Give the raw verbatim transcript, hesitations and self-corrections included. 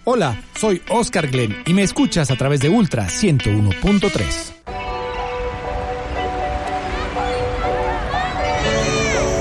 Hola, soy Oscar Glenn y me escuchas a través de Ultra ciento uno punto tres.